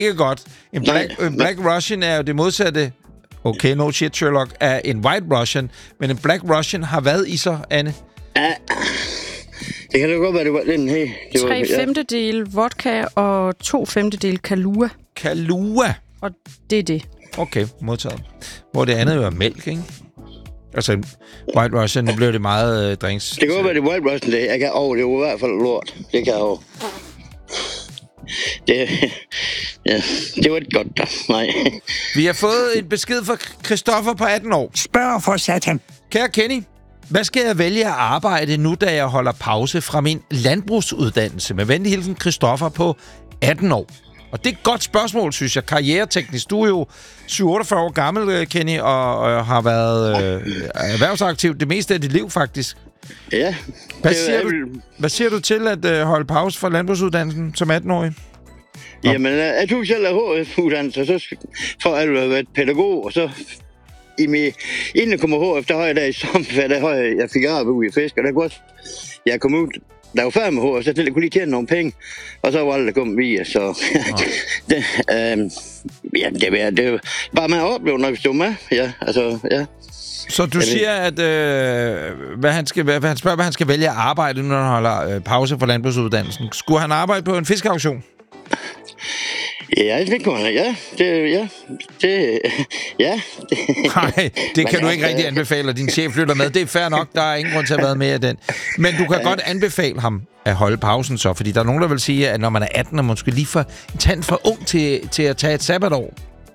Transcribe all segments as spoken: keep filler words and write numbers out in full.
ikke godt. En Black, en Black Russian er jo det modsatte. Okay, no shit, Sherlock, er en White Russian. Men en Black Russian har hvad i sig, Anne? Ja, det kan da godt være, det var den her. Det var, Tre ja. femtedel vodka og to femtedel Kahlua. Kahlua? Og det er det. Okay, modtaget. Hvor det andet jo er mælk, ikke? Altså, White Russian, nu blev det meget øh, drinks. Det kan godt være, det White Russian, det jeg kan over. Det var i hvert fald lort. Det kan jeg over. Det, ja, det var ikke godt, da. Nej. Vi har fået en besked fra Christoffer på atten år. Spørg for satan. Kære Kenny, hvad skal jeg vælge at arbejde nu, da jeg holder pause fra min landbrugsuddannelse? Med venlig hilsen, Christoffer på atten år. Og det er et godt spørgsmål, synes jeg. Karriereteknisk. Du er jo syvogfyrre otteogfyrre år gammel, Kenny, og, og har været øh, erhvervsaktiv det meste af dit liv, faktisk. Ja. Hvad det, siger, jeg du, vil... hvad siger du til at øh, holde pause fra landbrugsuddannelsen som atten-årig? Nå. Jamen, jeg tog selv af H F-uddannelse, så for at have været pædagog, og så i min, inden jeg kom af H F, der har jeg der i sommerferie, der har jeg, jeg fik arbejde ude i fisk, og der kunne også, jeg kom ud, der var færdig med H F, så jeg kunne lige tjene nogle penge, og så var det, der kom via, så det, øh, ja, det, er, det er bare man oplever, når vi stod med, ja, altså, ja. Så du siger, at øh, hvad han skal, hvad han spørger, hvad han skal vælge at arbejde, når han holder øh, pause fra landbrugsuddannelsen. Skulle han arbejde på en fiskeauktion? Ja, det kunne han, ja. Det, ja, det, ja. Det. Nej, det kan du ikke rigtig anbefale, at din chef flytter med. Det er fair nok, der er ingen grund til at være med af den. Men du kan ja. godt anbefale ham at holde pausen så, fordi der er nogen, der vil sige, at når man er atten, og man skal lige for en tand for ung til, til at tage et sabbatår.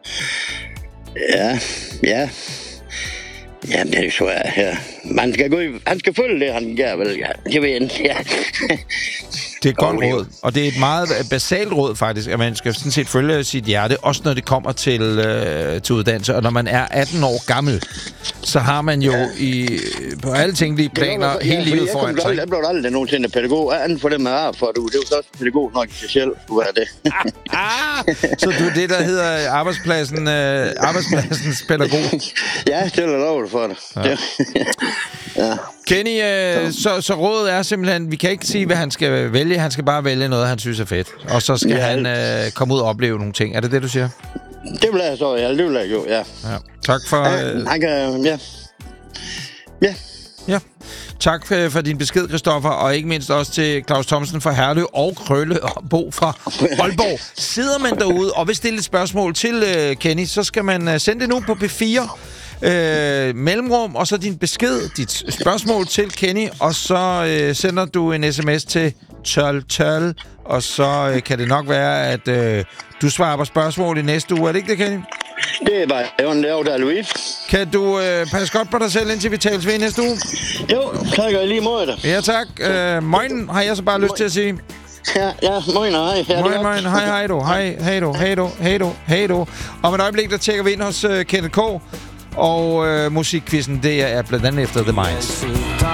Ja, ja. Jamen, det er jo svært, ja. Man skal gå i, han skal følge det, han gør vel, ja. Det ved jeg ikke, ja. Det er et godt råd, og det er et meget basalt råd faktisk, at man skal sådan set følge sit hjerte, også når det kommer til, øh, til uddannelse. Og når man er atten år gammel, så har man jo ja. i, på alle tænkelige planer ja, hele livet foran sig. Jeg blev aldrig nogensinde pædagog, anden for det med ar for du. Det er jo så også pædagog nok i sig selv, du er det. ah, så du er det, der hedder arbejdspladsen, øh, arbejdspladsens pædagog? Ja, det vil jeg love det for dig. Ja. Ja. Kenny, øh, så, så rådet er simpelthen, vi kan ikke sige, hvad han skal vælge. Han skal bare vælge noget, han synes er fedt. Og så skal ja, han øh, komme ud og opleve nogle ting. Er det det, du siger? Det vil jeg så, ja. Det vil jeg jo, ja. ja. Tak for... Ja, han kan, ja. Ja. Ja. Tak for, for din besked, Christoffer, og ikke mindst også til Claus Thomsen fra Herlev og Krølle og Bo fra Aalborg. Sidder man derude og vil stille et spørgsmål til uh, Kenny, så skal man uh, sende det nu på P fire. Øh, mellemrum, og så din besked, dit spørgsmål til Kenny, og så øh, sender du en sms til tolv tolv, og så øh, kan det nok være, at øh, du svarer på spørgsmål i næste uge. Er det ikke det, Kenny? Det er bare, det var der, Louis. Kan du øh, passe godt på dig selv, indtil vi tales ved i næste uge? Jo, tak og lige mod dig. Ja, tak. Øh, moin, har jeg så bare lyst til at sige. Ja, ja, moin og hej. Ja, moin, moin, hej, hej du, hej, hej du, hej du, hej du, hej du. Om et øjeblik, der tjekker vi ind hos øh, Kenneth K. Og øh, musikquizzen, det er blandt andet efter The Minds.